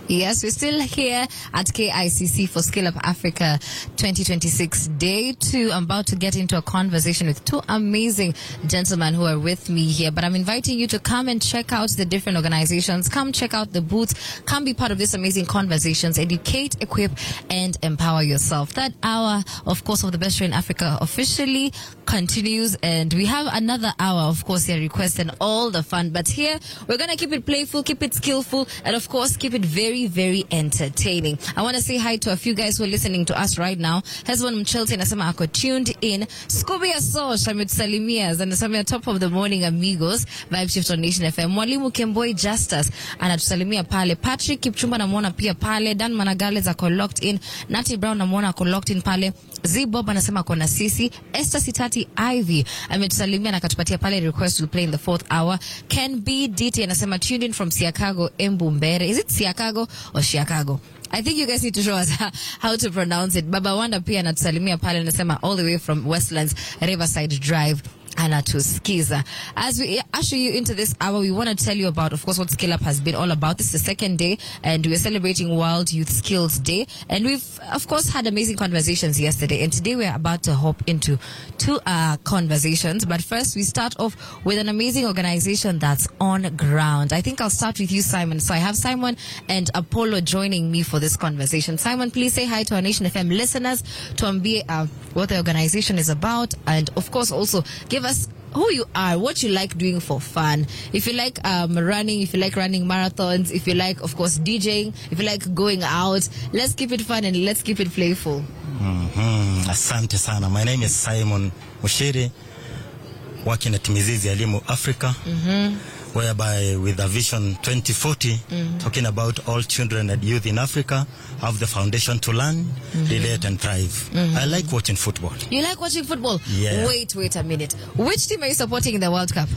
Yes, we're still here at KICC for Skill Up Africa 2026 Day 2. I'm about to get into a conversation with two amazing gentlemen who are with me here. But I'm inviting you to come and check out the different organizations. Come check out the booths. Come be part of this amazing conversations. Educate, equip, and empower yourself. That hour, of course, of the Best Show in Africa officially continues. And we have another hour, of course, your requests and all the fun. But here, we're going to keep it playful, keep it skillful, and of course, keep it very, very entertaining. I want to say hi to a few guys who are listening to us right now. Hezbon Mchelti anasema ako tuned in. Scooby Asosh ametusalimia anasema top of the morning amigos. Vibe Shift on Nation FM. Mwalimu Kemboi Justus anatusalimia pale. Patrick Kipchumba namuona pia pale. Dan Managales ako locked in. Natty Brown namuona ako locked in pale. Z Bob anasema ako na sisi. Esther Sitati Ivy ametusalimia na akatupatia pale request to play in the fourth hour. Ken B DT anasema tuned in from Siakago Embu Mbere. Is it Siakago or Chicago? I think you guys need to show us how to pronounce it. Baba Wanda pia anatusalimia pale anasema all the way from Westlands Riverside Drive. Anatuskiza. As we usher you into this hour, we want to tell you about, of course, what Skill Up has been all about. This is the second day, and we're celebrating World Youth Skills Day. And we've, of course, had amazing conversations yesterday. And today we're about to hop into two conversations. But first, we start off with an amazing organization that's on ground. I think I'll start with you, Simon. So I have Simon and Apollo joining me for this conversation. Simon, please say hi to our Nation FM listeners, to ambie what the organization is about, and, of course, also give us who you are, what you like doing for fun. If you like running, if you like running marathons, if you like, of course, DJing, if you like going out, let's keep it fun and let's keep it playful. Asante sana. My name is Simon Mushiri, working at Mizizi Elimu Africa, whereby with a vision 2040, talking about all children and youth in Africa have the foundation to learn, relate, and thrive. I like watching football. You like watching football? Yeah. Wait a minute. Which team are you supporting in the World Cup?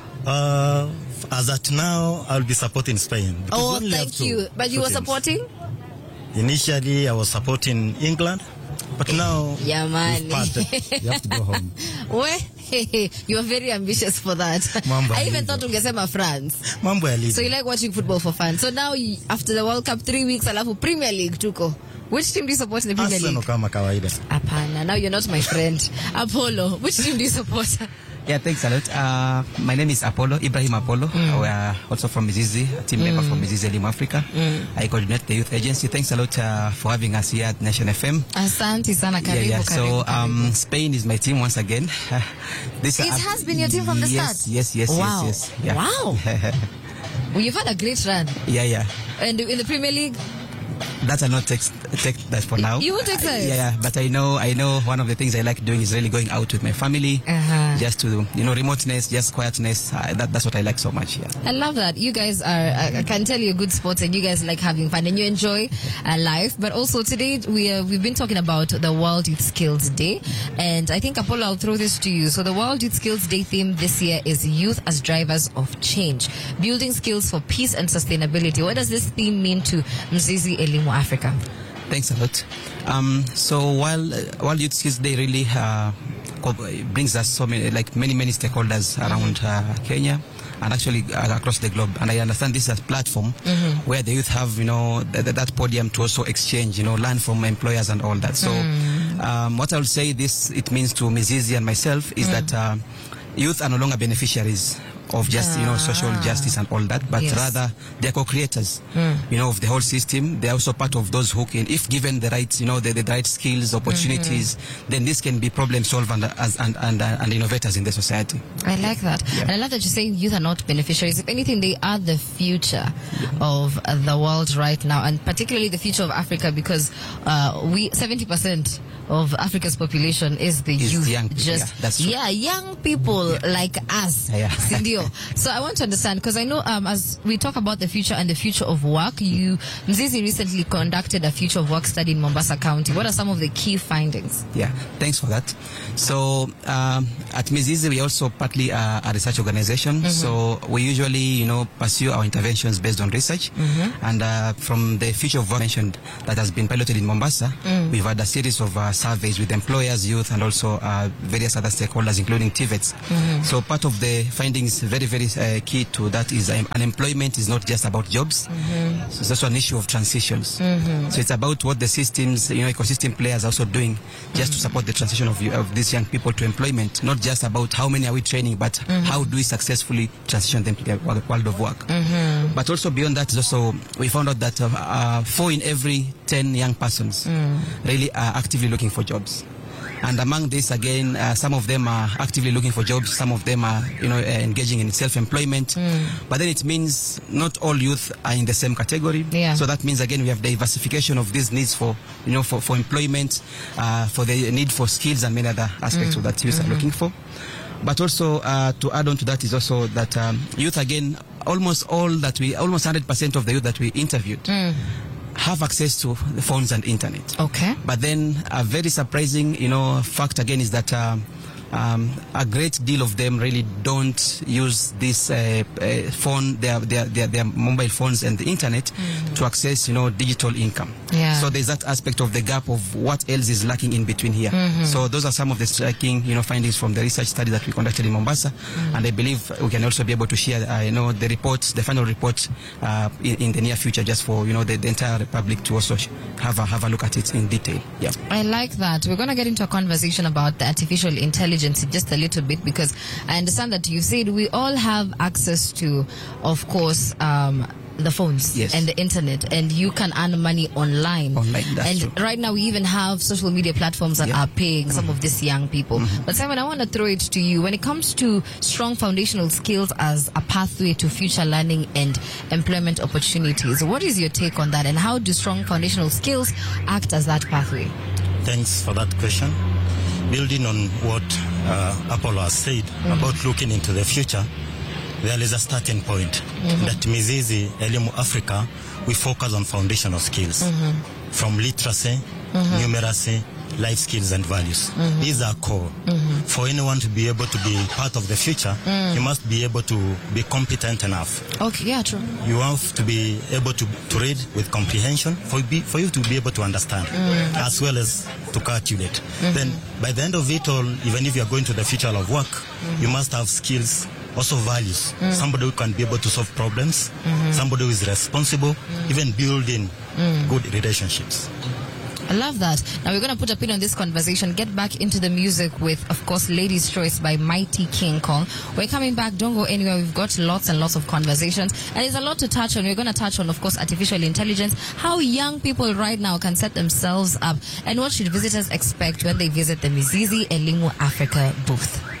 As at now, I'll be supporting Spain. Oh, thank you. But you were supporting? Initially, I was supporting England, but now we've parted. You have to go home. Where? You are very ambitious for that. I even thought ungesema France. So you like watching football for fun. So now, after the World Cup, 3 weeks, alafu Premier League tuko. Which team do you support in the Premier League? Arsenal kama kawaida. Apana, now you're not my friend. Apollo, which team do you support? Yeah, thanks a lot. My name is Apollo, Ibrahim Apollo. We are also from Mizizi, a team member from Mizizi Elimu Africa. I coordinate the youth agency. Thanks a lot for having us here at Nation FM. Asante sana, karibu, karibu. So, Spain is my team once again. It has been your team from the start? Yes. Wow. Yes. Yeah. Wow. Well, you've had a great run. Yeah. And in the Premier League? That I'll not take that for now. You won't take that? Yeah, but I know one of the things I like doing is really going out with my family, just to, remoteness, just quietness. That's what I like so much. Yeah. I love that. You guys are, I can tell you're good sports and you guys like having fun and you enjoy life. But also today we've been talking about the World Youth Skills Day. And I think, Apollo, I'll throw this to you. So the World Youth Skills Day theme this year is Youth as Drivers of Change, building skills for peace and sustainability. What does this theme mean to Mzizi Elimu Africa? Thanks a lot. So while World Youth Skills Day really brings us so many stakeholders around Kenya and actually across the globe, and I understand this as a platform where the youth have that podium to also exchange, learn from employers and all that. So what I will say it means to Mizizi and myself is that youth are no longer beneficiaries of just social justice and all that, but rather they are co-creators of the whole system. They are also part of those who can, if given the right the right skills, opportunities, then this can be problem solvers and innovators in the society. I like that. And I love that you're saying youth are not beneficiaries. If anything, they are the future of the world right now, and particularly the future of Africa, because 70% of Africa's population is the youth. Young people, that's true. Young people like us. Cindy. So I want to understand, because I know as we talk about the future and the future of work, Mzizi recently conducted a future of work study in Mombasa County. What are some of the key findings? Yeah, thanks for that. So at Mizizi, we also partly a research organization. So we usually, pursue our interventions based on research. And from the future of work mentioned that has been piloted in Mombasa, we've had a series of surveys with employers, youth, and also various other stakeholders, including TVETs. So part of the findings, very, very key to that is unemployment is not just about jobs. So it's also an issue of transitions. So it's about what the systems, ecosystem players are also doing just to support the transition of these young people to employment. Not just about how many are we training, but how do we successfully transition them to the world of work. But also beyond that is also, we found out that 4 in every 10 young persons really are actively looking for jobs. And among this, again, some of them are actively looking for jobs. Some of them are, engaging in self-employment. But then it means not all youth are in the same category. Yeah. So that means, again, we have diversification of these needs for employment, for the need for skills and many other aspects of that youth are looking for. But also, to add on to that is also that youth, again, almost 100% of the youth that we interviewed have access to the phones and internet. Okay. But then a very surprising, fact again is that a great deal of them really don't use this phone, their mobile phones and the internet to access, digital income. Yeah. So there's that aspect of the gap of what else is lacking in between here. So those are some of the striking, findings from the research study that we conducted in Mombasa. And I believe we can also be able to share, the reports, the final report in the near future, just for, the entire Republic to also have a look at it in detail. Yeah. I like that. We're going to get into a conversation about the artificial intelligence in just a little bit, because I understand that you said we all have access to, of course, the phones and the internet, and you can earn money online. That's true. Right now we even have social media platforms that are paying some of these young people. But Simon, I want to throw it to you. When it comes to strong foundational skills as a pathway to future learning and employment opportunities, what is your take on that, and how do strong foundational skills act as that pathway? Thanks for that question. Building on what Apollo has said about looking into the future, there is a starting point. That Mizizi Elimu Africa, we focus on foundational skills from literacy, numeracy, life skills and values. These are core. For anyone to be able to be part of the future, you must be able to be competent enough. Okay, yeah, true. You have to be able to read with comprehension for you to be able to understand, as well as to calculate. Then by the end of it all, even if you are going to the future of work, you must have skills, also values. Somebody who can be able to solve problems, somebody who is responsible, even building good relationships. I love that. Now we're going to put a pin on this conversation, get back into the music with, of course, Ladies' Choice by Mighty King Kong. We're coming back. Don't go anywhere. We've got lots and lots of conversations. And there's a lot to touch on. We're going to touch on, of course, artificial intelligence, how young people right now can set themselves up, and what should visitors expect when they visit the Mizizi Elimu Africa booth.